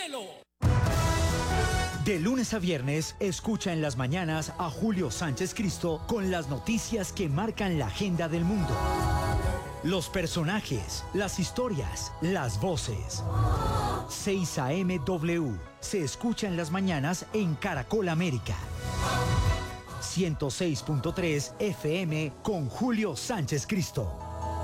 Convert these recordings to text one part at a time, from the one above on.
cielo. De lunes a viernes, escucha en las mañanas a Julio Sánchez Cristo con las noticias que marcan la agenda del mundo. Los personajes, las historias, las voces. 6 AM W se escucha en las mañanas en Caracol América. 106.3 FM con Julio Sánchez Cristo.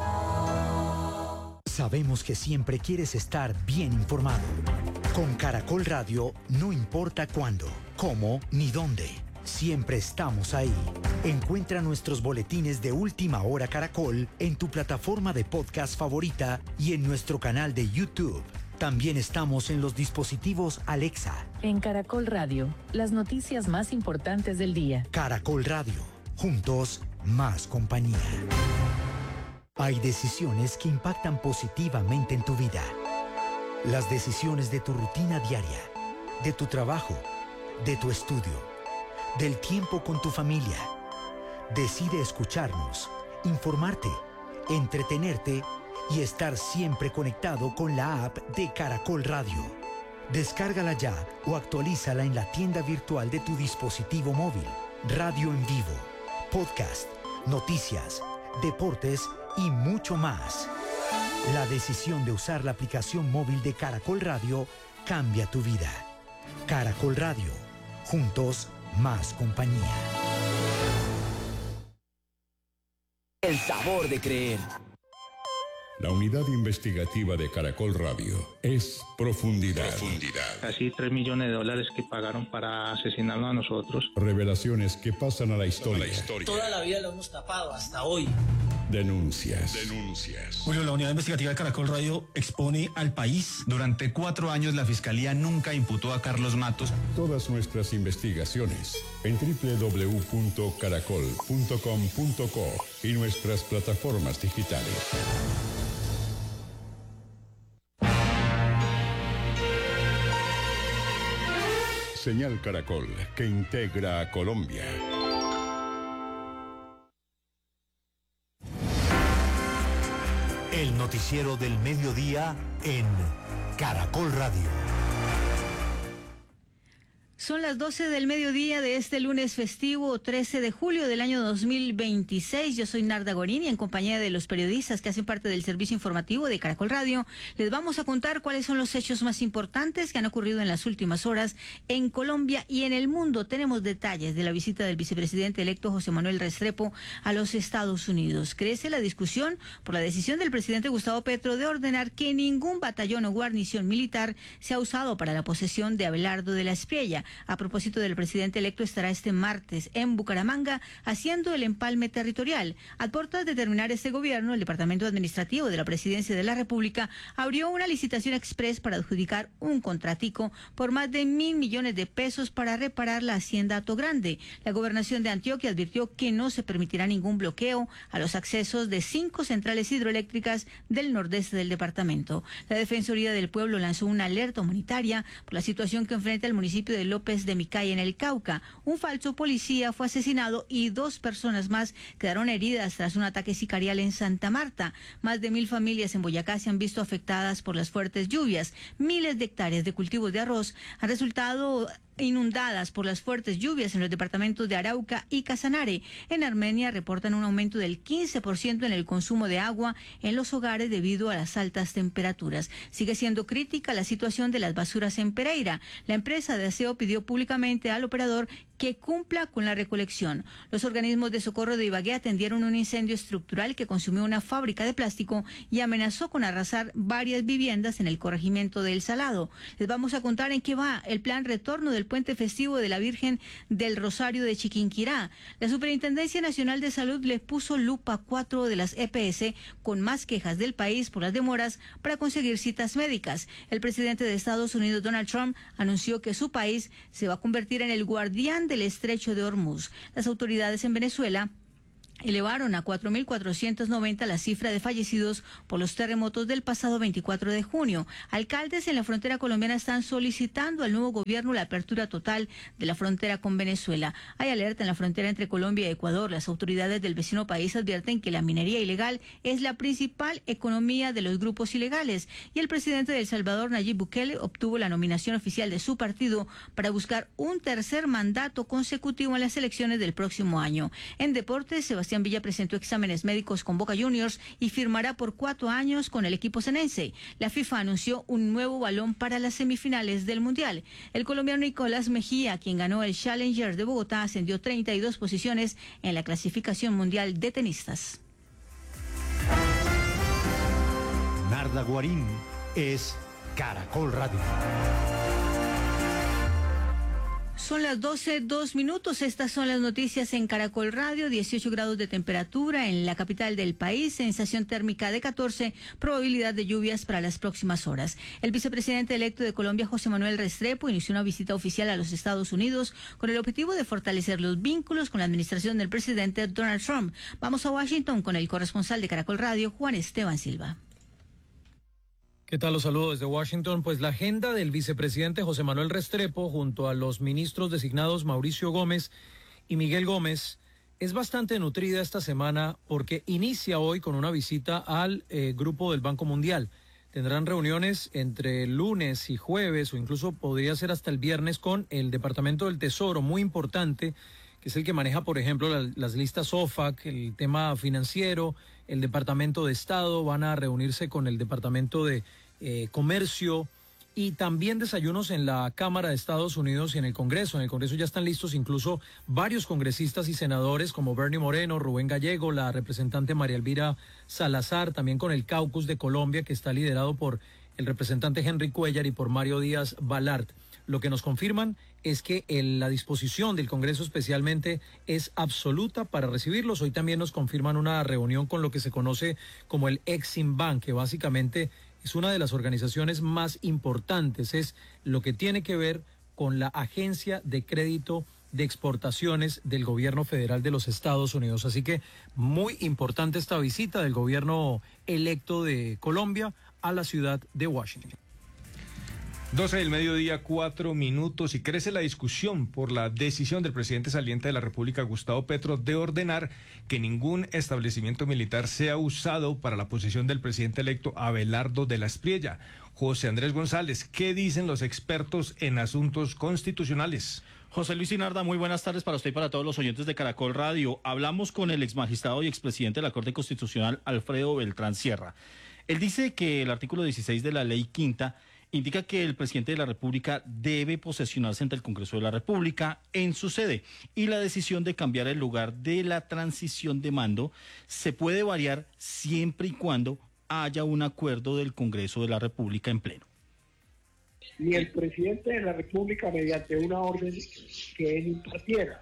Sabemos que siempre quieres estar bien informado. Con Caracol Radio, no importa cuándo, cómo ni dónde, siempre estamos ahí. Encuentra nuestros boletines de Última Hora Caracol en tu plataforma de podcast favorita y en nuestro canal de YouTube. También estamos en los dispositivos Alexa. En Caracol Radio, las noticias más importantes del día. Caracol Radio, juntos, más compañía. Hay decisiones que impactan positivamente en tu vida. Las decisiones de tu rutina diaria, de tu trabajo, de tu estudio, del tiempo con tu familia. Decide escucharnos, informarte, entretenerte y estar siempre conectado con la app de Caracol Radio. Descárgala ya o actualízala en la tienda virtual de tu dispositivo móvil. Radio en vivo, podcast, noticias, deportes y mucho más. La decisión de usar la aplicación móvil de Caracol Radio cambia tu vida. Caracol Radio, juntos, más compañía. El sabor de creer. La unidad investigativa de Caracol Radio es Profundidad. Casi $3 millones que pagaron para asesinarnos a nosotros. Revelaciones que pasan a la historia. Toda la vida lo hemos tapado hasta hoy. Denuncias. Julio, la unidad investigativa de Caracol Radio expone al país. Durante 4 años la Fiscalía nunca imputó a Carlos Matos. Todas nuestras investigaciones en www.caracol.com.co y nuestras plataformas digitales. Señal Caracol, que integra a Colombia. El noticiero del mediodía en Caracol Radio. Son las 12 del mediodía de este lunes festivo 13 de julio del año 2026. Yo soy Narda Gorín y en compañía de los periodistas que hacen parte del servicio informativo de Caracol Radio, les vamos a contar cuáles son los hechos más importantes que han ocurrido en las últimas horas en Colombia y en el mundo. Tenemos detalles de la visita del vicepresidente electo José Manuel Restrepo a los Estados Unidos. Crece la discusión por la decisión del presidente Gustavo Petro de ordenar que ningún batallón o guarnición militar sea usado para la posesión de Abelardo de la Espriella. A propósito del presidente electo, estará este martes en Bucaramanga haciendo el empalme territorial. A puertas de terminar este gobierno, el Departamento Administrativo de la Presidencia de la República abrió una licitación express para adjudicar un contratico por más de 1.000 millones de pesos para reparar la hacienda Atogrande. La gobernación de Antioquia advirtió que no se permitirá ningún bloqueo a los accesos de 5 centrales hidroeléctricas del nordeste del departamento. La Defensoría del Pueblo lanzó una alerta humanitaria por la situación que enfrenta el municipio de López de Micay en el Cauca. Un falso policía fue asesinado y 2 personas más quedaron heridas tras un ataque sicarial en Santa Marta. Más de 1.000 familias en Boyacá se han visto afectadas por las fuertes lluvias. Miles de hectáreas de cultivos de arroz han resultado inundadas por las fuertes lluvias en los departamentos de Arauca y Casanare. En Armenia reportan un aumento del 15% en el consumo de agua en los hogares debido a las altas temperaturas. Sigue siendo crítica la situación de las basuras en Pereira. La empresa de aseo pidió públicamente al operador que cumpla con la recolección. Los organismos de socorro de Ibagué atendieron un incendio estructural que consumió una fábrica de plástico y amenazó con arrasar varias viviendas en el corregimiento de El Salado. Les vamos a contar en qué va el plan retorno del puente festivo de la Virgen del Rosario de Chiquinquirá. La Superintendencia Nacional de Salud le puso lupa a 4 de las EPS con más quejas del país por las demoras para conseguir citas médicas. El presidente de Estados Unidos, Donald Trump, anunció que su país se va a convertir en el guardián del estrecho de Hormuz. Las autoridades en Venezuela elevaron a 4.490 la cifra de fallecidos por los terremotos del pasado 24 de junio. Alcaldes en la frontera colombiana están solicitando al nuevo gobierno la apertura total de la frontera con Venezuela. Hay alerta en la frontera entre Colombia y Ecuador. Las autoridades del vecino país advierten que la minería ilegal es la principal economía de los grupos ilegales. Y el presidente de El Salvador, Nayib Bukele, obtuvo la nominación oficial de su partido para buscar un tercer mandato consecutivo en las elecciones del próximo año. En deportes, Sebastián Villa presentó exámenes médicos con Boca Juniors y firmará por 4 años con el equipo cenense. La FIFA anunció un nuevo balón para las semifinales del Mundial. El colombiano Nicolás Mejía, quien ganó el Challenger de Bogotá, ascendió 32 posiciones en la clasificación mundial de tenistas. Narda Guarín es Caracol Radio. Son las 12:02. Estas son las noticias en Caracol Radio. 18 grados de temperatura en la capital del país, sensación térmica de 14, probabilidad de lluvias para las próximas horas. El vicepresidente electo de Colombia, José Manuel Restrepo, inició una visita oficial a los Estados Unidos con el objetivo de fortalecer los vínculos con la administración del presidente Donald Trump. Vamos a Washington con el corresponsal de Caracol Radio, Juan Esteban Silva. ¿Qué tal? Los saludo desde Washington. Pues la agenda del vicepresidente José Manuel Restrepo junto a los ministros designados Mauricio Gómez y Miguel Gómez es bastante nutrida esta semana porque inicia hoy con una visita al grupo del Banco Mundial. Tendrán reuniones entre lunes y jueves o incluso podría ser hasta el viernes con el Departamento del Tesoro, muy importante, que es el que maneja, por ejemplo, las listas OFAC, el tema financiero. El Departamento de Estado van a reunirse con el Departamento de Comercio y también desayunos en la Cámara de Estados Unidos y en el Congreso. En el Congreso ya están listos incluso varios congresistas y senadores como Bernie Moreno, Rubén Gallego, la representante María Elvira Salazar, también con el Caucus de Colombia que está liderado por el representante Henry Cuellar y por Mario Díaz Balart. Lo que nos confirman es que la disposición del Congreso especialmente es absoluta para recibirlos. Hoy también nos confirman una reunión con lo que se conoce como el Eximbank, que básicamente es una de las organizaciones más importantes, es lo que tiene que ver con la Agencia de Crédito de Exportaciones del Gobierno Federal de los Estados Unidos. Así que muy importante esta visita del gobierno electo de Colombia a la ciudad de Washington. 12 del mediodía, 4 minutos, y crece la discusión por la decisión del presidente saliente de la República, Gustavo Petro, de ordenar que ningún establecimiento militar sea usado para la posesión del presidente electo Abelardo de la Espriella. José Andrés González, ¿qué dicen los expertos en asuntos constitucionales? José Luis Narda, muy buenas tardes para usted y para todos los oyentes de Caracol Radio. Hablamos con el exmagistrado y expresidente de la Corte Constitucional, Alfredo Beltrán Sierra. Él dice que el artículo 16 de la Ley Quinta indica que el presidente de la República debe posesionarse ante el Congreso de la República en su sede y la decisión de cambiar el lugar de la transición de mando se puede variar siempre y cuando haya un acuerdo del Congreso de la República en pleno. Ni el presidente de la República mediante una orden que él impartiera,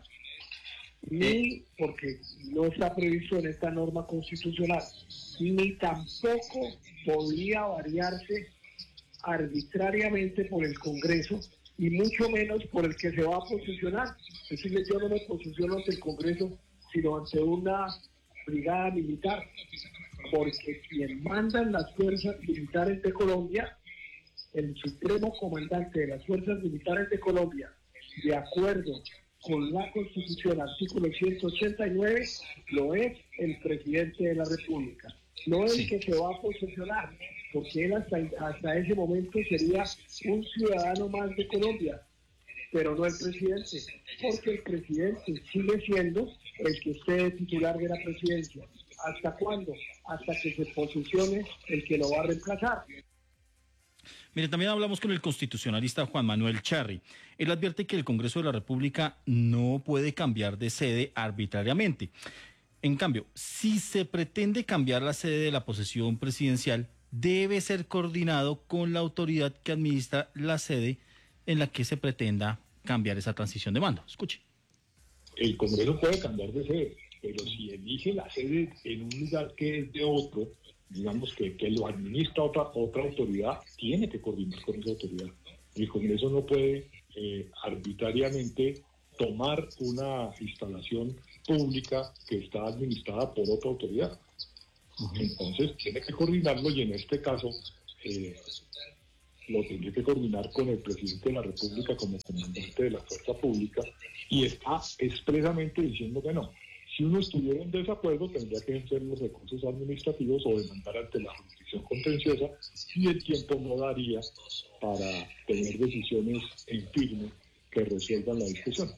ni porque no está previsto en esta norma constitucional, ni tampoco podría variarse arbitrariamente por el Congreso y mucho menos por el que se va a posesionar. Es decir, yo no me posesiono ante el Congreso, sino ante una brigada militar, porque quien manda en las fuerzas militares de Colombia, el supremo comandante de las fuerzas militares de Colombia, de acuerdo con la Constitución, artículo 189, lo es el presidente de la República, no el que se va a posesionar, porque él hasta ese momento sería un ciudadano más de Colombia, pero no el presidente, porque el presidente sigue siendo el que esté titular de la presidencia. ¿Hasta cuándo? Hasta que se posesione el que lo va a reemplazar. Mire, también hablamos con el constitucionalista Juan Manuel Charri. Él advierte que el Congreso de la República no puede cambiar de sede arbitrariamente. En cambio, si se pretende cambiar la sede de la posesión presidencial, debe ser coordinado con la autoridad que administra la sede en la que se pretenda cambiar esa transición de mando. Escuche. El Congreso puede cambiar de sede, pero si elige la sede en un lugar que es de otro, digamos que lo administra otra autoridad, tiene que coordinar con esa autoridad. El Congreso no puede arbitrariamente tomar una instalación pública que está administrada por otra autoridad. Entonces tiene que coordinarlo y en este caso lo tendría que coordinar con el presidente de la República como comandante de la fuerza pública y está expresamente diciendo que no. Si uno estuviera en desacuerdo tendría que ejercer los recursos administrativos o demandar ante la jurisdicción contenciosa y el tiempo no daría para tener decisiones en firme que resuelvan la discusión.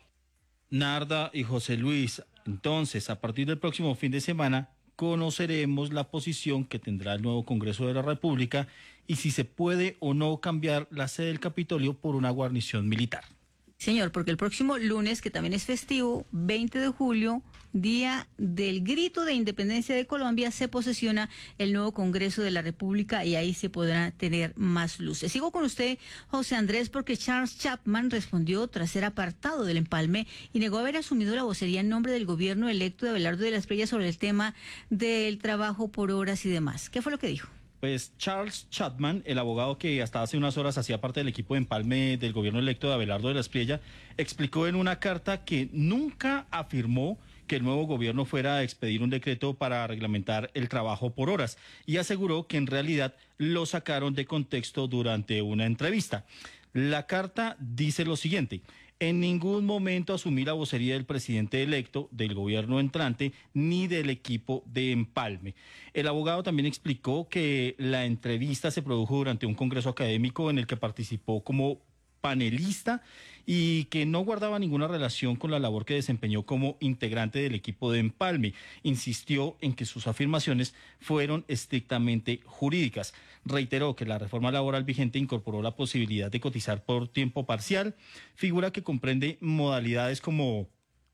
Narda y José Luis, entonces, a partir del próximo fin de semana, conoceremos la posición que tendrá el nuevo Congreso de la República y si se puede o no cambiar la sede del Capitolio por una guarnición militar. Señor, porque el próximo lunes, que también es festivo, 20 de julio, día del grito de independencia de Colombia, se posesiona el nuevo Congreso de la República y ahí se podrán tener más luces. Sigo con usted, José Andrés, porque Charles Chapman respondió tras ser apartado del empalme y negó haber asumido la vocería en nombre del gobierno electo de Abelardo de la Espriella sobre el tema del trabajo por horas y demás. ¿Qué fue lo que dijo? Pues Charles Chapman, el abogado que hasta hace unas horas hacía parte del equipo de empalme del gobierno electo de Abelardo de la Espriella, explicó en una carta que nunca afirmó que el nuevo gobierno fuera a expedir un decreto para reglamentar el trabajo por horas y aseguró que en realidad lo sacaron de contexto durante una entrevista. La carta dice lo siguiente: en ningún momento asumí la vocería del presidente electo, del gobierno entrante, ni del equipo de empalme. El abogado también explicó que la entrevista se produjo durante un congreso académico en el que participó como panelista y que no guardaba ninguna relación con la labor que desempeñó como integrante del equipo de empalme. Insistió en que sus afirmaciones fueron estrictamente jurídicas. Reiteró que la reforma laboral vigente incorporó la posibilidad de cotizar por tiempo parcial, figura que comprende modalidades como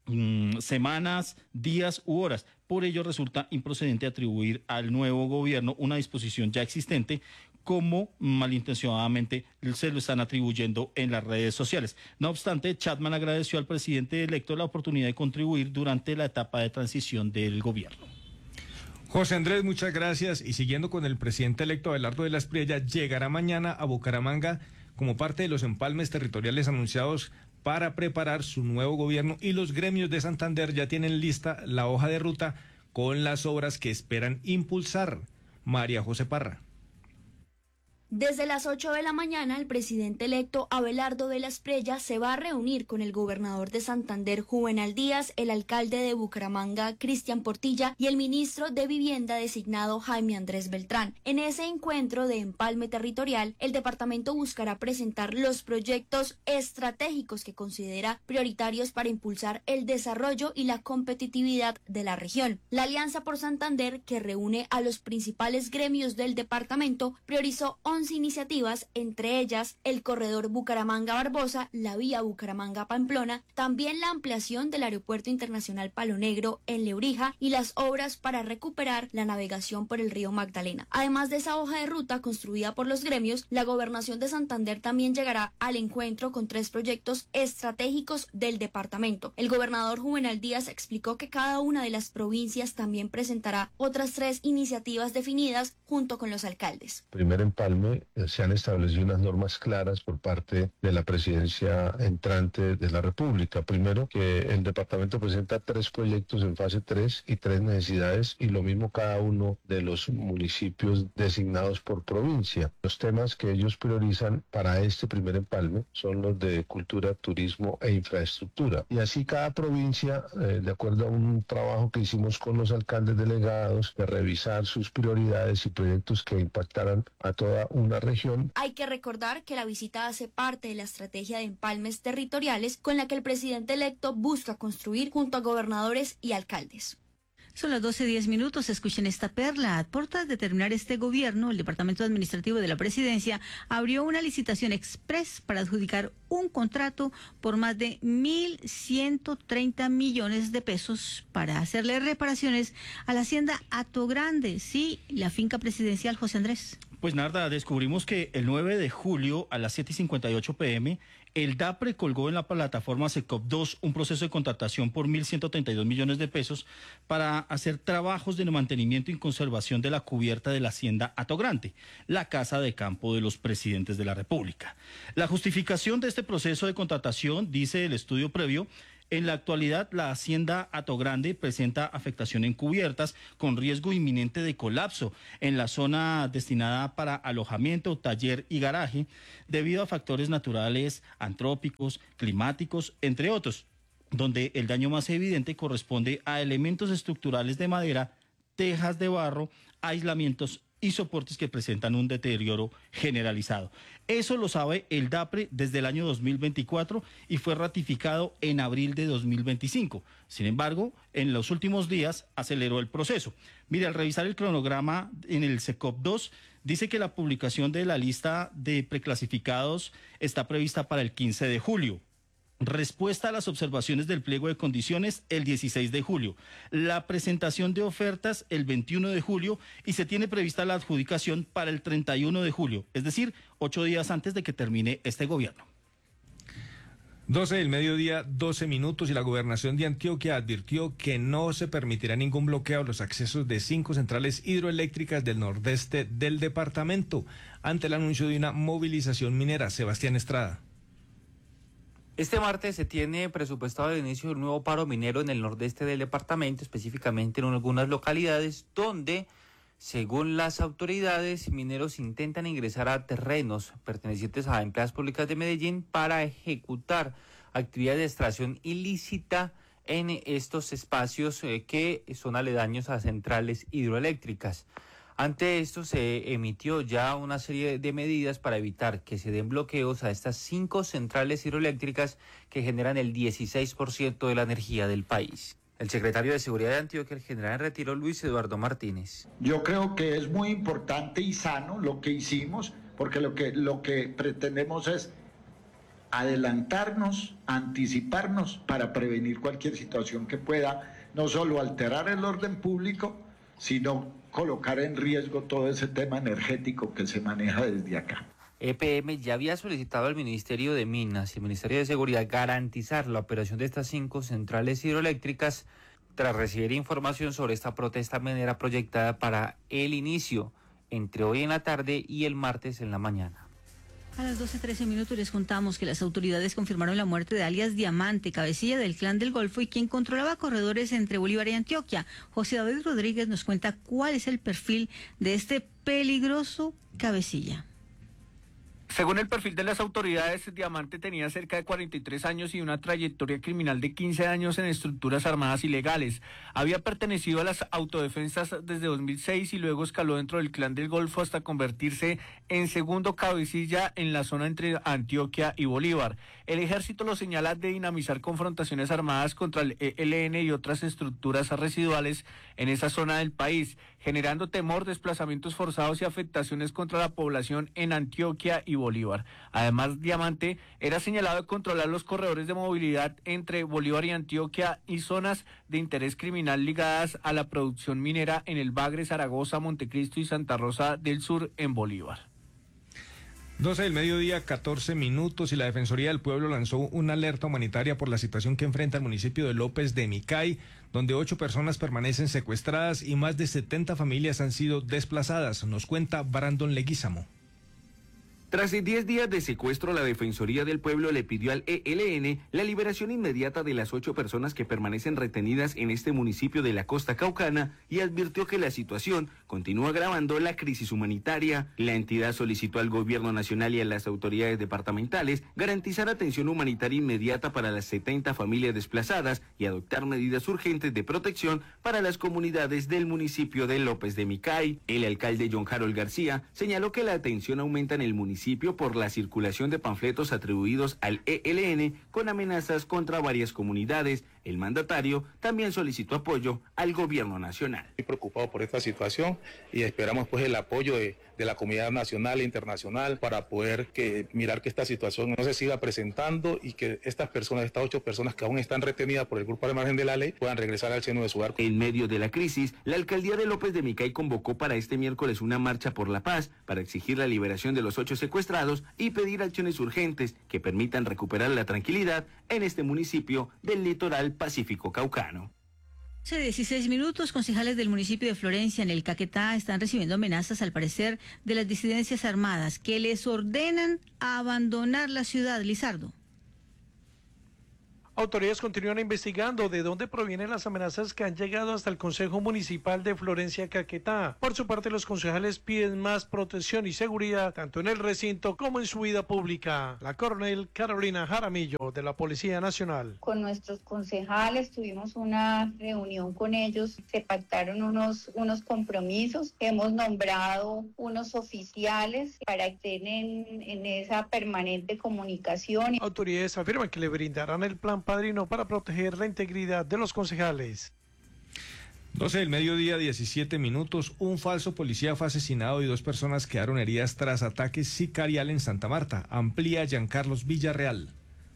semanas, días u horas. Por ello resulta improcedente atribuir al nuevo gobierno una disposición ya existente, como malintencionadamente se lo están atribuyendo en las redes sociales. No obstante, Chapman agradeció al presidente electo la oportunidad de contribuir durante la etapa de transición del gobierno. José Andrés, muchas gracias. Y siguiendo con el presidente electo Abelardo de la Espriella, llegará mañana a Bucaramanga como parte de los empalmes territoriales anunciados para preparar su nuevo gobierno, y los gremios de Santander ya tienen lista la hoja de ruta con las obras que esperan impulsar. María José Parra. Desde las 8 de la mañana, el presidente electo Abelardo de la Espriella se va a reunir con el gobernador de Santander, Juvenal Díaz, el alcalde de Bucaramanga, Cristian Portilla, y el ministro de Vivienda designado, Jaime Andrés Beltrán. En ese encuentro de empalme territorial, el departamento buscará presentar los proyectos estratégicos que considera prioritarios para impulsar el desarrollo y la competitividad de la región. La Alianza por Santander, que reúne a los principales gremios del departamento, priorizó 11 iniciativas, entre ellas el corredor Bucaramanga-Barbosa, la vía Bucaramanga-Pamplona, también la ampliación del Aeropuerto Internacional Palo Negro en Lebrija y las obras para recuperar la navegación por el río Magdalena. Además de esa hoja de ruta construida por los gremios, la Gobernación de Santander también llegará al encuentro con 3 proyectos estratégicos del departamento. El gobernador Juvenal Díaz explicó que cada una de las provincias también presentará otras 3 iniciativas definidas junto con los alcaldes. Primer empalme, se han establecido unas normas claras por parte de la presidencia entrante de la República. Primero, que el departamento presenta 3 proyectos en fase 3 y 3 necesidades, y lo mismo cada uno de los municipios designados por provincia. Los temas que ellos priorizan para este primer empalme son los de cultura, turismo e infraestructura. Y así cada provincia, de acuerdo a un trabajo que hicimos con los alcaldes delegados, de revisar sus prioridades y proyectos que impactaran a toda una región. Hay que recordar que la visita hace parte de la estrategia de empalmes territoriales con la que el presidente electo busca construir junto a gobernadores y alcaldes. Son las 12:10. Escuchen esta perla. A puertas de terminar este gobierno, el Departamento Administrativo de la Presidencia abrió una licitación express para adjudicar un contrato por más de 1.130 millones de pesos para hacerle reparaciones a la hacienda Hato Grande, sí, la finca presidencial. José Andrés. Pues Narda, descubrimos que el 9 de julio a las 7:58 p.m., el DAPRE colgó en la plataforma SECOP2 un proceso de contratación por 1.132 millones de pesos para hacer trabajos de mantenimiento y conservación de la cubierta de la hacienda Hato Grande, la casa de campo de los presidentes de la República. La justificación de este proceso de contratación, dice el estudio previo, En la actualidad, la hacienda Atogrande presenta afectación en cubiertas con riesgo inminente de colapso en la zona destinada para alojamiento, taller y garaje, debido a factores naturales, antrópicos, climáticos, entre otros, donde el daño más evidente corresponde a elementos estructurales de madera, tejas de barro, aislamientos y soportes que presentan un deterioro generalizado. Eso lo sabe el DAPRE desde el año 2024 y fue ratificado en abril de 2025. Sin embargo, en los últimos días aceleró el proceso. Mire, al revisar el cronograma en el SECOP2, dice que la publicación de la lista de preclasificados está prevista para el 15 de julio. Respuesta a las observaciones del pliego de condiciones el 16 de julio, la presentación de ofertas el 21 de julio y se tiene prevista la adjudicación para el 31 de julio, es decir, 8 días antes de que termine este gobierno. 12 del mediodía, 12 minutos, y la gobernación de Antioquia advirtió que no se permitirá ningún bloqueo a los accesos de 5 centrales hidroeléctricas del nordeste del departamento ante el anuncio de una movilización minera. Sebastián Estrada. Este martes se tiene presupuestado el inicio de un nuevo paro minero en el nordeste del departamento, específicamente en algunas localidades donde, según las autoridades, mineros intentan ingresar a terrenos pertenecientes a empresas públicas de Medellín para ejecutar actividades de extracción ilícita en estos espacios que son aledaños a centrales hidroeléctricas. Ante esto se emitió ya una serie de medidas para evitar que se den bloqueos a estas 5 centrales hidroeléctricas que generan el 16% de la energía del país. El secretario de Seguridad de Antioquia, el general en retiro, Luis Eduardo Martínez. Yo creo que es muy importante y sano lo que hicimos, porque lo que pretendemos es adelantarnos, anticiparnos para prevenir cualquier situación que pueda no solo alterar el orden público, sino colocar en riesgo todo ese tema energético que se maneja desde acá. EPM ya había solicitado al Ministerio de Minas y al Ministerio de Seguridad garantizar la operación de estas 5 centrales hidroeléctricas tras recibir información sobre esta protesta minera proyectada para el inicio entre hoy en la tarde y el martes en la mañana. A las 12:13 les contamos que las autoridades confirmaron la muerte de alias Diamante, cabecilla del Clan del Golfo y quien controlaba corredores entre Bolívar y Antioquia. José David Rodríguez nos cuenta cuál es el perfil de este peligroso cabecilla. Según el perfil de las autoridades, Diamante tenía cerca de 43 años y una trayectoria criminal de 15 años en estructuras armadas ilegales. Había pertenecido a las autodefensas desde 2006 y luego escaló dentro del Clan del Golfo hasta convertirse en segundo cabecilla en la zona entre Antioquia y Bolívar. El ejército lo señala de dinamizar confrontaciones armadas contra el ELN y otras estructuras residuales en esa zona del país, generando temor, desplazamientos forzados y afectaciones contra la población en Antioquia y Bolívar. Además, Diamante era señalado de controlar los corredores de movilidad entre Bolívar y Antioquia y zonas de interés criminal ligadas a la producción minera en el Bagre, Zaragoza, Montecristo y Santa Rosa del Sur en Bolívar. 12 del mediodía, 14 minutos, y la Defensoría del Pueblo lanzó una alerta humanitaria por la situación que enfrenta el municipio de López de Micay, donde 8 personas permanecen secuestradas y más de 70 familias han sido desplazadas. Nos cuenta Brandon Leguízamo. Tras 10 días de secuestro, la Defensoría del Pueblo le pidió al ELN la liberación inmediata de las 8 personas que permanecen retenidas en este municipio de la costa caucana y advirtió que la situación continúa agravando la crisis humanitaria. La entidad solicitó al gobierno nacional y a las autoridades departamentales garantizar atención humanitaria inmediata para las 70 familias desplazadas y adoptar medidas urgentes de protección para las comunidades del municipio de López de Micay. El alcalde John Harold García señaló que la atención aumenta en el municipio por la circulación de panfletos atribuidos al ELN con amenazas contra varias comunidades. El mandatario también solicitó apoyo al gobierno nacional. Estoy preocupado por esta situación y esperamos pues el apoyo de la comunidad nacional e internacional para poder mirar que esta situación no se siga presentando y que estas 8 personas que aún están retenidas por el grupo al margen de la ley puedan regresar al seno de su hogar. En medio de la crisis, la alcaldía de López de Micay convocó para este miércoles una marcha por la paz para exigir la liberación de los 8 secuestrados y pedir acciones urgentes que permitan recuperar la tranquilidad en este municipio del litoral pacífico caucano. Hace 16 minutos, concejales del municipio de Florencia, en el Caquetá, están recibiendo amenazas, al parecer, de las disidencias armadas que les ordenan abandonar la ciudad. Lizardo. Autoridades continúan investigando de dónde provienen las amenazas que han llegado hasta el Consejo Municipal de Florencia, Caquetá. Por su parte, los concejales piden más protección y seguridad, tanto en el recinto como en su vida pública. La coronel Carolina Jaramillo, de la Policía Nacional. Con nuestros concejales tuvimos una reunión con ellos, se pactaron unos compromisos, hemos nombrado unos oficiales para que estén en esa permanente comunicación. Autoridades afirman que le brindarán el plan padrino para proteger la integridad de los concejales. 12 del mediodía, 17 minutos. Un falso policía fue asesinado y 2 personas quedaron heridas tras ataque sicarial en Santa Marta. Amplía Giancarlos Villarreal.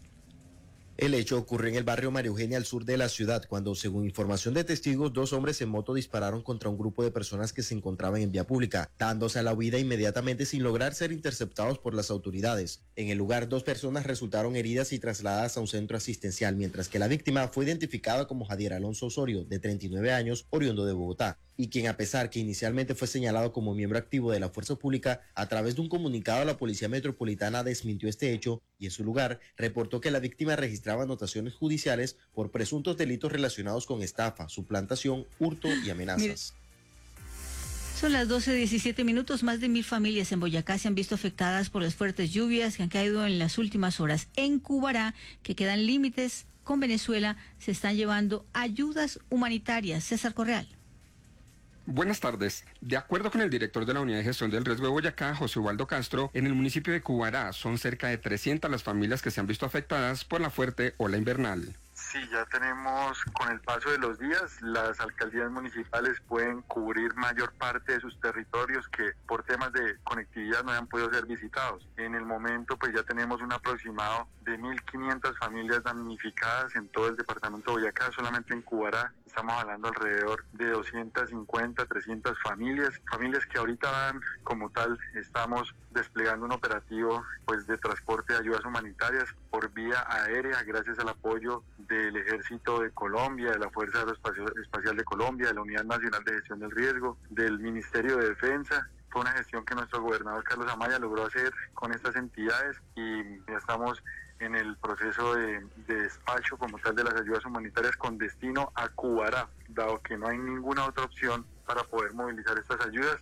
El hecho ocurrió en el barrio María Eugenia, al sur de la ciudad, cuando, según información de testigos, 2 hombres en moto dispararon contra un grupo de personas que se encontraban en vía pública, dándose a la huida inmediatamente sin lograr ser interceptados por las autoridades. En el lugar, 2 personas resultaron heridas y trasladadas a un centro asistencial, mientras que la víctima fue identificada como Jadier Alonso Osorio, de 39 años, oriundo de Bogotá, y quien, a pesar que inicialmente fue señalado como miembro activo de la fuerza pública, a través de un comunicado a la Policía Metropolitana desmintió este hecho y en su lugar reportó que la víctima registraba anotaciones judiciales por presuntos delitos relacionados con estafa, suplantación, hurto y amenazas. Son las 12:17 minutos. Más de 1.000 familias en Boyacá se han visto afectadas por las fuertes lluvias que han caído en las últimas horas. En Cubará, que quedan límites con Venezuela, se están llevando ayudas humanitarias. César Correal. Buenas tardes. De acuerdo con el director de la Unidad de Gestión del Riesgo de Boyacá, José Ubaldo Castro, en el municipio de Cubará son cerca de 300 las familias que se han visto afectadas por la fuerte ola invernal. Sí, ya tenemos, con el paso de los días, las alcaldías municipales pueden cubrir mayor parte de sus territorios que por temas de conectividad no han podido ser visitados. En el momento, pues ya tenemos un aproximado de 1.500 familias damnificadas en todo el departamento de Boyacá. Solamente en Cubará estamos hablando alrededor de 250, 300 familias que ahorita van como tal. Estamos desplegando un operativo pues de transporte de ayudas humanitarias por vía aérea, gracias al apoyo del Ejército de Colombia, de la Fuerza Aeroespacial de Colombia, de la Unidad Nacional de Gestión del Riesgo, del Ministerio de Defensa. Fue una gestión que nuestro gobernador Carlos Amaya logró hacer con estas entidades y ya estamos en el proceso de despacho como tal de las ayudas humanitarias con destino a Cubará, dado que no hay ninguna otra opción para poder movilizar estas ayudas.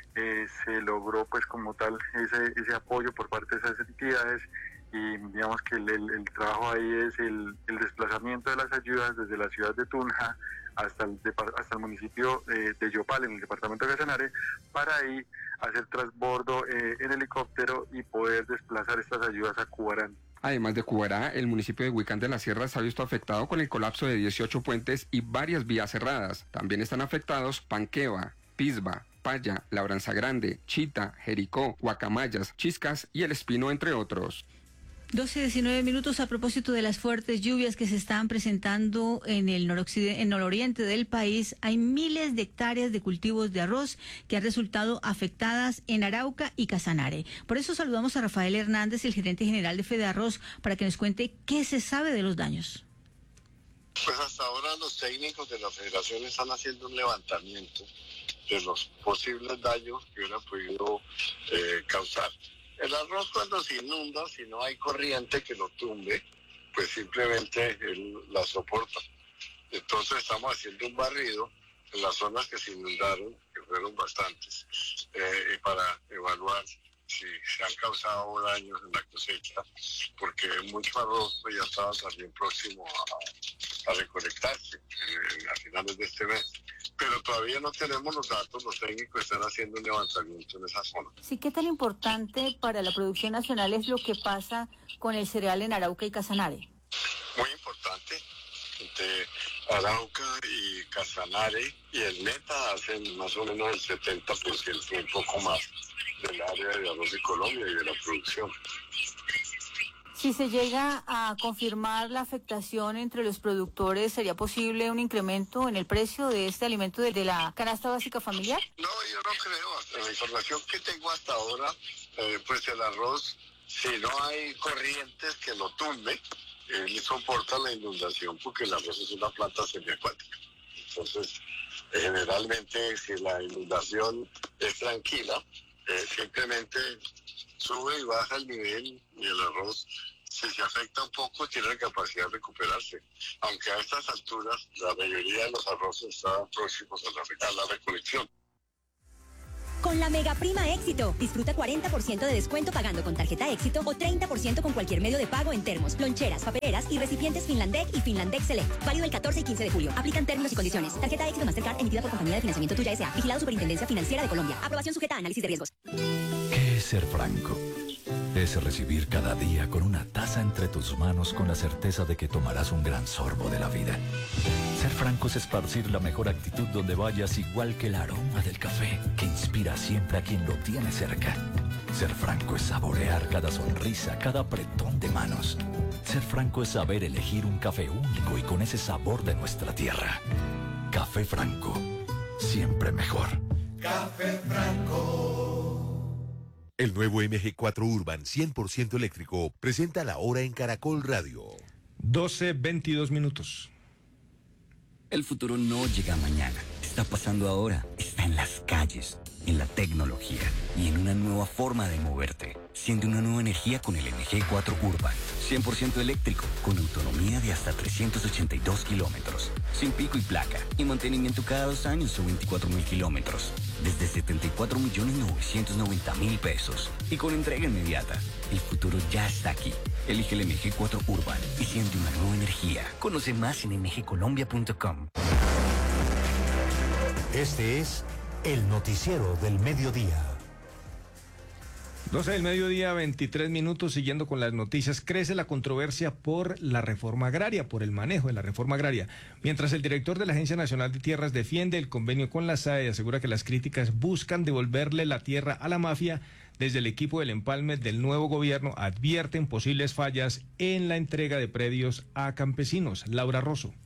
Se logró pues como tal ese apoyo por parte de esas entidades y digamos que el trabajo ahí es el desplazamiento de las ayudas desde la ciudad de Tunja hasta el municipio de Yopal, en el departamento de Casanare, para ahí hacer transbordo en helicóptero y poder desplazar estas ayudas a Cubará. Además de Cubará, el municipio de Huicán de la Sierra se ha visto afectado con el colapso de 18 puentes y varias vías cerradas. También están afectados Panqueva, Pisba, Paya, Labranza Grande, Chita, Jericó, Guacamayas, Chiscas y El Espino, entre otros. 12:19 minutos. A propósito de las fuertes lluvias que se están presentando en el nororiente del país, hay miles de hectáreas de cultivos de arroz que han resultado afectadas en Arauca y Casanare. Por eso saludamos a Rafael Hernández, el gerente general de FEDEARROZ, para que nos cuente qué se sabe de los daños. Pues hasta ahora los técnicos de la federación están haciendo un levantamiento de los posibles daños que hubieran podido causar. El arroz, cuando se inunda, si no hay corriente que lo tumbe, pues simplemente él la soporta. Entonces estamos haciendo un barrido en las zonas que se inundaron, que fueron bastantes, para evaluar si se han causado daños en la cosecha, porque mucho arroz pues, ya estaba también próximo a recolectarse a finales de este mes. Pero todavía no tenemos los datos, los técnicos están haciendo un levantamiento en esa zona. Sí, ¿qué tan importante para la producción nacional es lo que pasa con el cereal en Arauca y Casanare? Muy importante. Entre Arauca y Casanare y el Meta hacen más o menos el 70%, un poco más, del área de arroz de Colombia y de la producción. Si se llega a confirmar la afectación entre los productores, ¿sería posible un incremento en el precio de este alimento de la canasta básica familiar? No, yo no creo. La información que tengo hasta ahora, pues el arroz, si no hay corrientes que lo tumbe, él soporta la inundación porque el arroz es una planta semiacuática. Entonces, generalmente, si la inundación es tranquila, simplemente sube y baja el nivel y el arroz si se afecta un poco, tiene la capacidad de recuperarse. Aunque a estas alturas la mayoría de los arroces están próximos a la recolección. Con la Mega Prima Éxito, disfruta 40% de descuento pagando con tarjeta Éxito o 30% con cualquier medio de pago en termos, loncheras, papeleras y recipientes Finlandec y Finlandec Select. Válido el 14 y 15 de julio. Aplican términos y condiciones. Tarjeta Éxito Mastercard emitida por Compañía de Financiamiento Tuya S.A. Vigilado Superintendencia Financiera de Colombia. Aprobación sujeta a análisis de riesgos. ¿Qué es ser franco? Es recibir cada día con una taza entre tus manos con la certeza de que tomarás un gran sorbo de la vida. Ser franco es esparcir la mejor actitud donde vayas, igual que el aroma del café que inspira siempre a quien lo tiene cerca. Ser franco es saborear cada sonrisa, cada apretón de manos. Ser franco es saber elegir un café único y con ese sabor de nuestra tierra. Café Franco, siempre mejor. Café Franco. El nuevo MG4 Urban 100% eléctrico presenta la hora en Caracol Radio. 12:22 minutos. El futuro no llega mañana, está pasando ahora, está en las calles, en la tecnología y en una nueva forma de moverte. Siente una nueva energía con el MG4 Urban, 100% eléctrico, con autonomía de hasta 382 kilómetros, sin pico y placa, y mantenimiento cada 2 años o 24.000 kilómetros, desde 74.990.000 pesos, y con entrega inmediata. El futuro ya está aquí. Elige el MG4 Urban y siente una nueva energía. Conoce más en mgcolombia.com. Este es el noticiero del mediodía. 12 del mediodía, 23 minutos, siguiendo con las noticias. Crece la controversia por la reforma agraria, por el manejo de la reforma agraria. Mientras el director de la Agencia Nacional de Tierras defiende el convenio con la SAE y asegura que las críticas buscan devolverle la tierra a la mafia, desde el equipo del empalme del nuevo gobierno advierten posibles fallas en la entrega de predios a campesinos. Laura Rosso.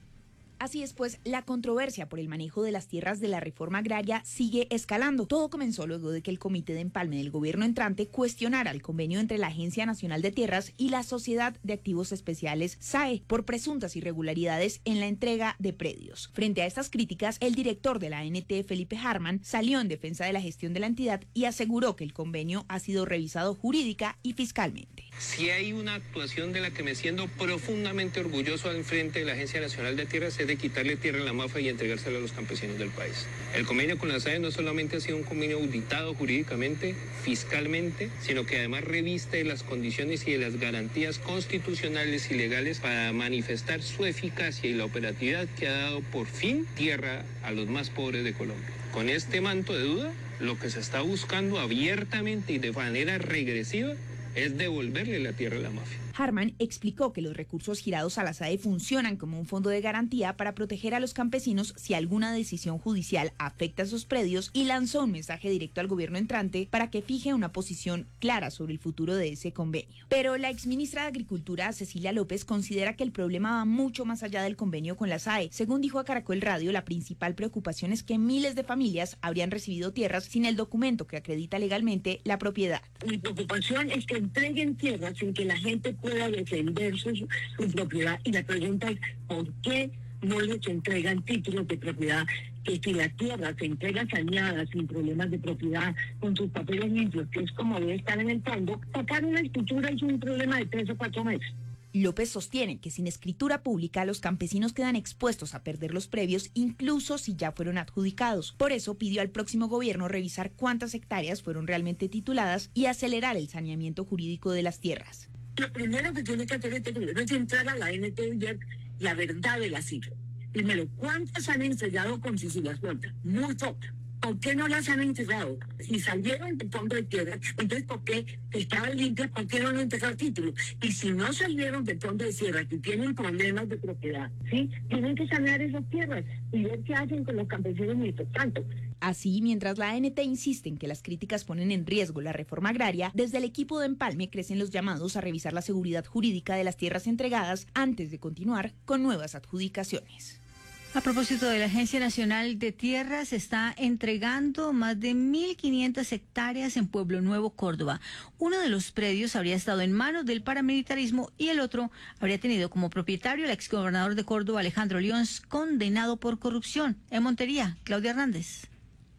Así es, pues, la controversia por el manejo de las tierras de la reforma agraria sigue escalando. Todo comenzó luego de que el Comité de Empalme del gobierno entrante cuestionara el convenio entre la Agencia Nacional de Tierras y la Sociedad de Activos Especiales SAE por presuntas irregularidades en la entrega de predios. Frente a estas críticas, el director de la ANT, Felipe Harman, salió en defensa de la gestión de la entidad y aseguró que el convenio ha sido revisado jurídica y fiscalmente. Si hay una actuación de la que me siento profundamente orgulloso al frente de la Agencia Nacional de Tierras es de quitarle tierra a la mafia y entregársela a los campesinos del país. El convenio con la SAE no solamente ha sido un convenio auditado jurídicamente, fiscalmente, sino que además reviste las condiciones y las garantías constitucionales y legales para manifestar su eficacia y la operatividad que ha dado por fin tierra a los más pobres de Colombia. Con este manto de duda, lo que se está buscando abiertamente y de manera regresiva es devolverle la tierra a la mafia. Harman explicó que los recursos girados a la SAE funcionan como un fondo de garantía para proteger a los campesinos si alguna decisión judicial afecta a sus predios y lanzó un mensaje directo al gobierno entrante para que fije una posición clara sobre el futuro de ese convenio. Pero la exministra de Agricultura, Cecilia López, considera que el problema va mucho más allá del convenio con la SAE. Según dijo a Caracol Radio, la principal preocupación es que miles de familias habrían recibido tierras sin el documento que acredita legalmente la propiedad. Mi preocupación es que entreguen tierras sin que la gente pueda defender su propiedad, y la pregunta es ¿por qué no les entregan títulos de propiedad? Que si la tierra se entrega saneada, sin problemas de propiedad, con sus papeles limpios, que es como debe estar en el fondo, sacar una escritura es un problema de 3 o 4 meses. López sostiene que sin escritura pública los campesinos quedan expuestos a perder los previos, incluso si ya fueron adjudicados. Por eso pidió al próximo gobierno revisar cuántas hectáreas fueron realmente tituladas y acelerar el saneamiento jurídico de las tierras. Lo primero que tiene que hacer este gobierno es entrar a la ANT y ver la verdad de las cifras. Primero, ¿cuántas han entregado con cisuras sueltas? Muy pocas. ¿Por qué no las han entregado? Si salieron del fondo de tierra, entonces ¿por qué estaban limpias? ¿Por qué no han entregado títulos? Y si no salieron del fondo de tierra, que tienen problemas de propiedad, ¿sí? Tienen que sanear esas tierras y ver qué hacen con los campesinos mientras tanto. Así, mientras la ANT insiste en que las críticas ponen en riesgo la reforma agraria, desde el equipo de empalme crecen los llamados a revisar la seguridad jurídica de las tierras entregadas antes de continuar con nuevas adjudicaciones. A propósito de la Agencia Nacional de Tierras, está entregando más de 1.500 hectáreas en Pueblo Nuevo, Córdoba. Uno de los predios habría estado en manos del paramilitarismo y el otro habría tenido como propietario el exgobernador de Córdoba, Alejandro Lions, condenado por corrupción. En Montería, Claudia Hernández.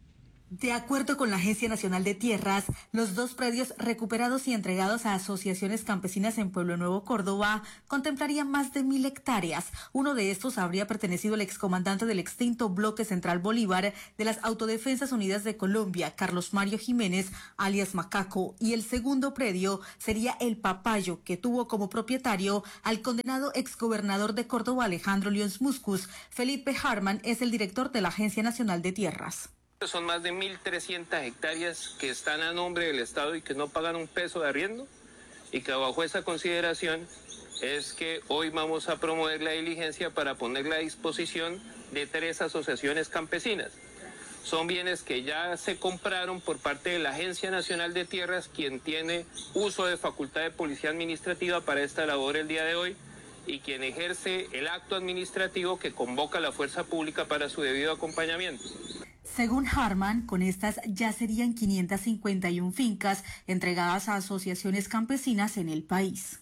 De acuerdo con la Agencia Nacional de Tierras, los 2 predios recuperados y entregados a asociaciones campesinas en Pueblo Nuevo, Córdoba, contemplarían más de 1.000 hectáreas. Uno de estos habría pertenecido al excomandante del extinto Bloque Central Bolívar de las Autodefensas Unidas de Colombia, Carlos Mario Jiménez, alias Macaco, y el segundo predio sería el Papayo, que tuvo como propietario al condenado exgobernador de Córdoba, Alejandro Lyons Muscus. Felipe Harman es el director de la Agencia Nacional de Tierras. Son más de 1.300 hectáreas que están a nombre del Estado y que no pagan un peso de arriendo, y que bajo esa consideración es que hoy vamos a promover la diligencia para ponerla a disposición de 3 asociaciones campesinas. Son bienes que ya se compraron por parte de la Agencia Nacional de Tierras, quien tiene uso de facultad de policía administrativa para esta labor el día de hoy, y quien ejerce el acto administrativo que convoca a la fuerza pública para su debido acompañamiento. Según Harman, con estas ya serían 551 fincas entregadas a asociaciones campesinas en el país.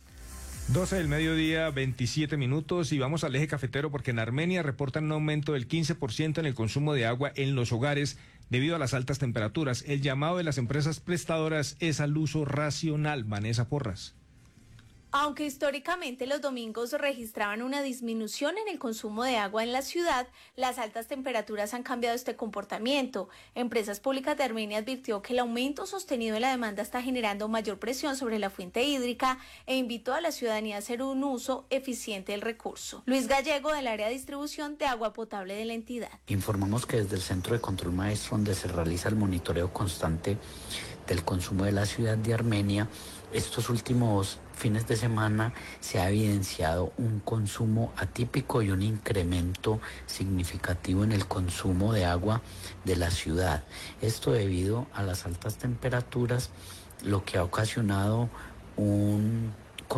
12 del mediodía, 27 minutos, y vamos al eje cafetero porque en Armenia reportan un aumento del 15% en el consumo de agua en los hogares debido a las altas temperaturas. El llamado de las empresas prestadoras es al uso racional. Vanessa Porras. Aunque históricamente los domingos registraban una disminución en el consumo de agua en la ciudad, las altas temperaturas han cambiado este comportamiento. Empresas Públicas de Armenia advirtió que el aumento sostenido de la demanda está generando mayor presión sobre la fuente hídrica e invitó a la ciudadanía a hacer un uso eficiente del recurso. Luis Gallego, del área de distribución de agua potable de la entidad. Informamos que desde el Centro de Control Maestro, donde se realiza el monitoreo constante del consumo de la ciudad de Armenia, estos últimos fines de semana se ha evidenciado un consumo atípico y un incremento significativo en el consumo de agua de la ciudad. Esto debido a las altas temperaturas, lo que ha ocasionado un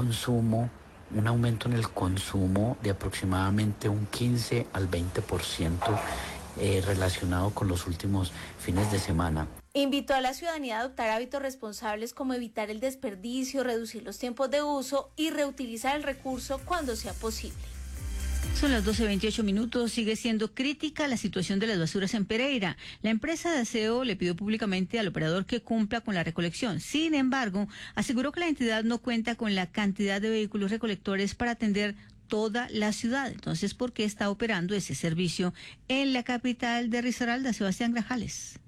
aumento en el consumo de aproximadamente un 15 al 20% relacionado con los últimos fines de semana. Invitó a la ciudadanía a adoptar hábitos responsables como evitar el desperdicio, reducir los tiempos de uso y reutilizar el recurso cuando sea posible. Son las 12:28 minutos. Sigue siendo crítica la situación de las basuras en Pereira. La empresa de aseo le pidió públicamente al operador que cumpla con la recolección. Sin embargo, aseguró que la entidad no cuenta con la cantidad de vehículos recolectores para atender toda la ciudad. Entonces, ¿por qué está operando ese servicio en la capital de Risaralda? Sebastián Grajales.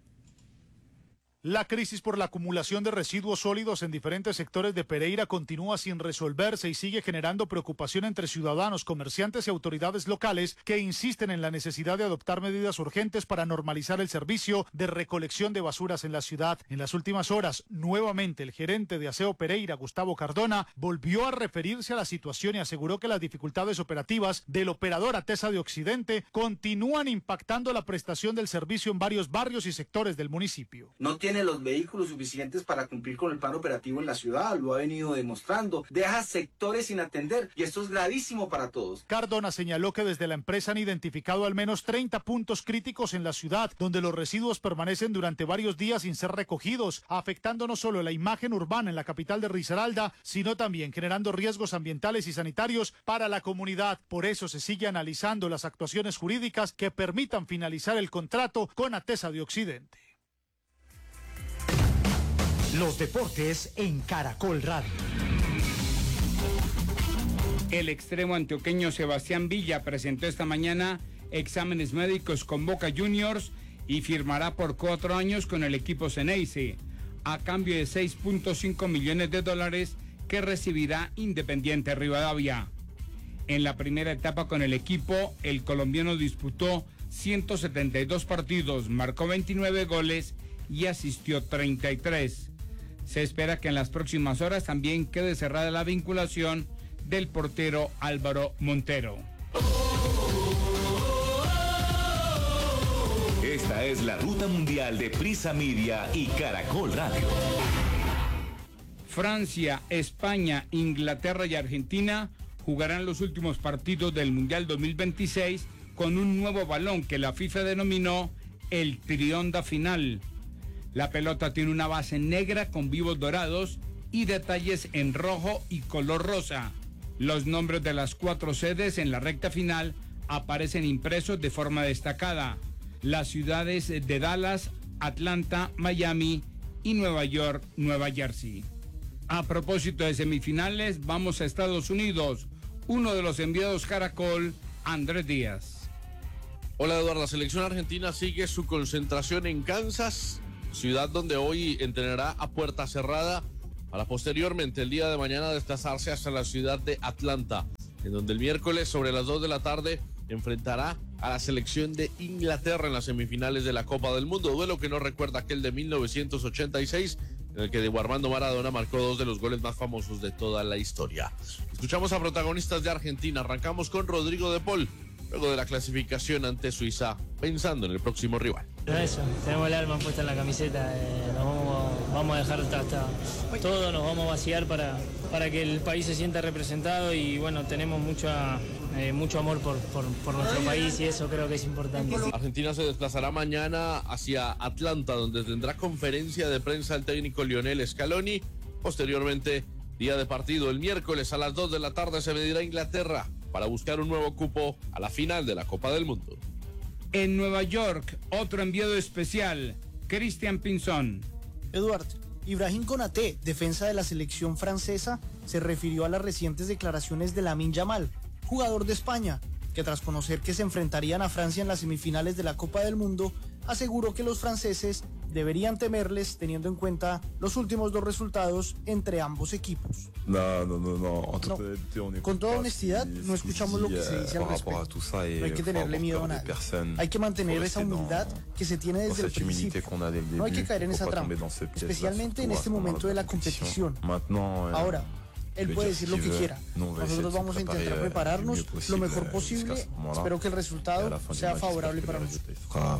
La crisis por la acumulación de residuos sólidos en diferentes sectores de Pereira continúa sin resolverse y sigue generando preocupación entre ciudadanos, comerciantes y autoridades locales que insisten en la necesidad de adoptar medidas urgentes para normalizar el servicio de recolección de basuras en la ciudad. En las últimas horas, nuevamente el gerente de Aseo Pereira, Gustavo Cardona, volvió a referirse a la situación y aseguró que las dificultades operativas del operador Atesa de Occidente continúan impactando la prestación del servicio en varios barrios y sectores del municipio. No tiene los vehículos suficientes para cumplir con el plan operativo en la ciudad, lo ha venido demostrando, deja sectores sin atender y esto es gravísimo para todos. Cardona señaló que desde la empresa han identificado al menos 30 puntos críticos en la ciudad, donde los residuos permanecen durante varios días sin ser recogidos, afectando no solo la imagen urbana en la capital de Risaralda, sino también generando riesgos ambientales y sanitarios para la comunidad. Por eso se sigue analizando las actuaciones jurídicas que permitan finalizar el contrato con Atesa de Occidente. Los deportes en Caracol Radio. El extremo antioqueño Sebastián Villa presentó esta mañana exámenes médicos con Boca Juniors y firmará por 4 años con el equipo Ceneice, a cambio de $6.5 millones que recibirá Independiente Rivadavia. En la primera etapa con el equipo, el colombiano disputó 172 partidos, marcó 29 goles y asistió 33. Se espera que en las próximas horas también quede cerrada la vinculación del portero Álvaro Montero. Esta es la ruta mundial de Prisa Media y Caracol Radio. Francia, España, Inglaterra y Argentina jugarán los últimos partidos del Mundial 2026 con un nuevo balón que la FIFA denominó el Trionda Final. La pelota tiene una base negra con vivos dorados y detalles en rojo y color rosa. Los nombres de las 4 sedes en la recta final aparecen impresos de forma destacada. Las ciudades de Dallas, Atlanta, Miami y Nueva York, Nueva Jersey. A propósito de semifinales, vamos a Estados Unidos. Uno de los enviados Caracol, Andrés Díaz. Hola Eduardo, la selección argentina sigue su concentración en Kansas, ciudad donde hoy entrenará a puerta cerrada para posteriormente el día de mañana desplazarse hasta la ciudad de Atlanta, en donde el miércoles sobre las 2 de la tarde enfrentará a la selección de Inglaterra en las semifinales de la Copa del Mundo, duelo que no recuerda aquel de 1986, en el que Diego Armando Maradona marcó 2 de los goles más famosos de toda la historia. Escuchamos a protagonistas de Argentina. Arrancamos con Rodrigo de Paul, luego de la clasificación ante Suiza, pensando en el próximo rival. Eso, tenemos el alma puesta en la camiseta, vamos a dejar hasta todo, nos vamos a vaciar para que el país se sienta representado y bueno, tenemos mucho amor por nuestro país y eso creo que es importante. Argentina se desplazará mañana hacia Atlanta, donde tendrá conferencia de prensa el técnico Lionel Scaloni. Posteriormente, día de partido, el miércoles a las 2 de la tarde se medirá Inglaterra para buscar un nuevo cupo a la final de la Copa del Mundo. En Nueva York, otro enviado especial, Christian Pinzón. Eduard, Ibrahim Konaté, defensa de la selección francesa, se refirió a las recientes declaraciones de Lamine Yamal, jugador de España, que tras conocer que se enfrentarían a Francia en las semifinales de la Copa del Mundo, aseguró que los franceses deberían temerles teniendo en cuenta los últimos 2 resultados entre ambos equipos. Con toda honestidad, no escuchamos lo que se dice al respecto. No hay que tenerle miedo a nadie. Hay que mantener esa humildad que se tiene desde el principio. No hay que caer en esa trampa, especialmente en este momento de la competición. Ahora, él puede decir lo que quiera. Nosotros vamos a intentar prepararnos lo mejor posible. Espero que el resultado sea favorable para nosotros.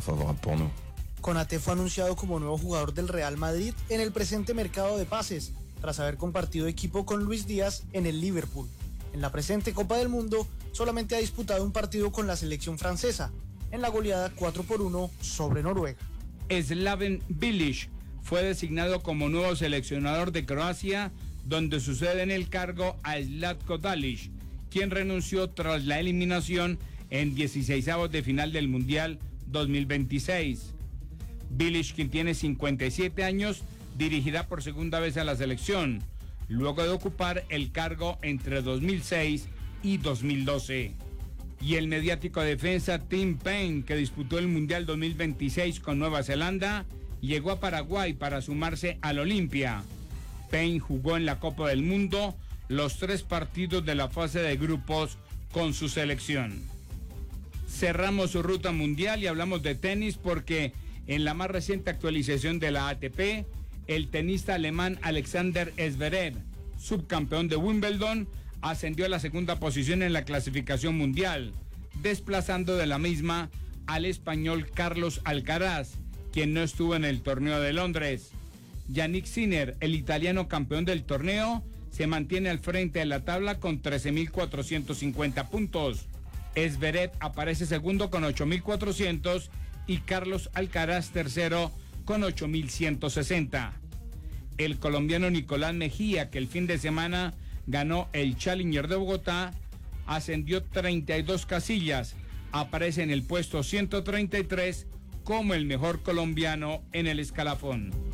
Konaté fue anunciado como nuevo jugador del Real Madrid en el presente mercado de pases, tras haber compartido equipo con Luis Díaz en el Liverpool. En la presente Copa del Mundo solamente ha disputado un partido con la selección francesa, en la goleada 4-1 sobre Noruega. Slaven Bilic fue designado como nuevo seleccionador de Croacia, donde sucede en el cargo a Zlatko Dalic, quien renunció tras la eliminación en 16avos de final del Mundial 2026. Bilic, quien tiene 57 años, dirigirá por segunda vez a la selección, luego de ocupar el cargo entre 2006 y 2012. Y el mediático defensa Tim Payne, que disputó el Mundial 2026 con Nueva Zelanda, llegó a Paraguay para sumarse al Olimpia. Payne jugó en la Copa del Mundo los 3 partidos de la fase de grupos con su selección. Cerramos su ruta mundial y hablamos de tenis porque en la más reciente actualización de la ATP, el tenista alemán Alexander Zverev, subcampeón de Wimbledon, ascendió a la segunda posición en la clasificación mundial, desplazando de la misma al español Carlos Alcaraz, quien no estuvo en el torneo de Londres. Yannick Sinner, el italiano campeón del torneo, se mantiene al frente de la tabla con 13.450 puntos. Zverev aparece segundo con 8.400 y Carlos Alcaraz tercero con 8.160. El colombiano Nicolás Mejía, que el fin de semana ganó el Challenger de Bogotá, ascendió 32 casillas, aparece en el puesto 133 como el mejor colombiano en el escalafón.